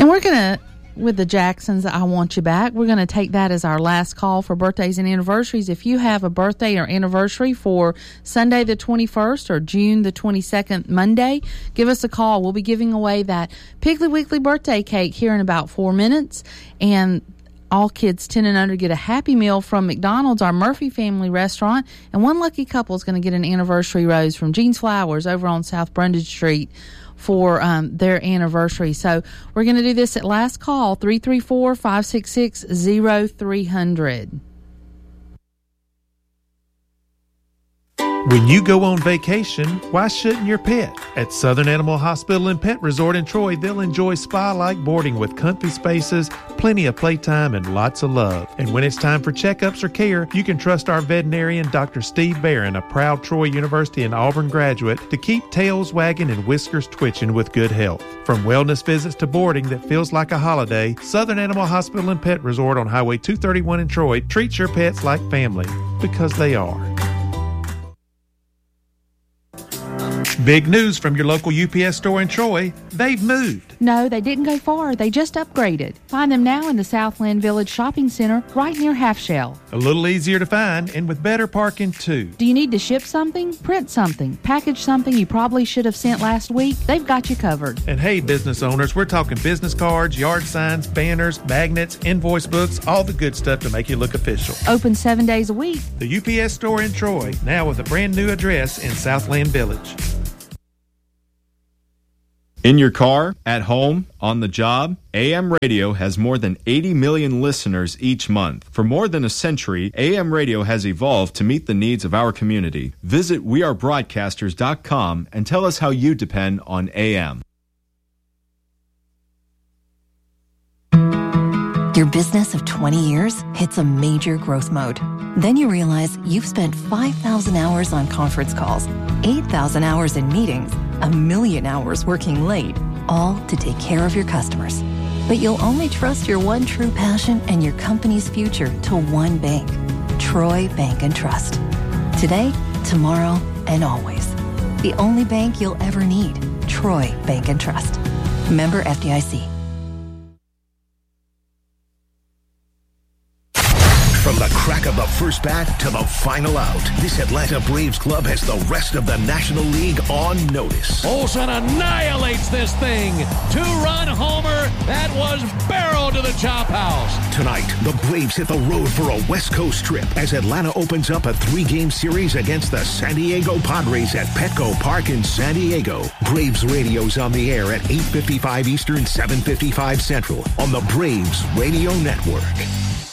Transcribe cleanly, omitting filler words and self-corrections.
And we're going to, with the Jacksons, I Want You Back, we're going to take that as our last call for birthdays and anniversaries. If you have a birthday or anniversary for Sunday the 21st or June the 22nd, Monday, give us a call. We'll be giving away that Piggly Wiggly birthday cake here in about 4 minutes. And all kids 10 and under get a Happy Meal from McDonald's, our Murphy family restaurant. And one lucky couple is going to get an anniversary rose from Jean's Flowers over on South Brundage Street for their anniversary. So we're going to do this at last call, 334-566-0300. When you go on vacation, why shouldn't your pet? At Southern Animal Hospital and Pet Resort in Troy, they'll enjoy spa-like boarding with comfy spaces, plenty of playtime, and lots of love. And when it's time for checkups or care, you can trust our veterinarian, Dr. Steve Barron, a proud Troy University and Auburn graduate, to keep tails wagging and whiskers twitching with good health. From wellness visits to boarding that feels like a holiday, Southern Animal Hospital and Pet Resort on Highway 231 in Troy treats your pets like family, because they are. Big news from your local UPS store in Troy. They've moved. No, they didn't go far. They just upgraded. Find them now in the Southland Village Shopping Center right near Half Shell. A little easier to find and with better parking, too. Do you need to ship something, print something, package something you probably should have sent last week? They've got you covered. And hey, business owners, we're talking business cards, yard signs, banners, magnets, invoice books, all the good stuff to make you look official. Open 7 days a week. The UPS store in Troy, now with a brand new address in Southland Village. In your car, at home, on the job, AM radio has more than 80 million listeners each month. For more than a century, AM radio has evolved to meet the needs of our community. Visit wearebroadcasters.com and tell us how you depend on AM. Your business of 20 years hits a major growth mode. Then you realize you've spent 5,000 hours on conference calls, 8,000 hours in meetings, 1,000,000 hours working late, all to take care of your customers. But you'll only trust your one true passion and your company's future to one bank, Troy Bank and Trust. Today, tomorrow, and always. The only bank you'll ever need, Troy Bank and Trust. Member FDIC. From the crack of the first bat to the final out, this Atlanta Braves club has the rest of the National League on notice. Olsen annihilates this thing. 2-run homer that was barreled to the chop house. Tonight, the Braves hit the road for a West Coast trip as Atlanta opens up a 3-game series against the San Diego Padres at Petco Park in San Diego. Braves radio's on the air at 8:55 Eastern, 7:55 Central on the Braves Radio Network.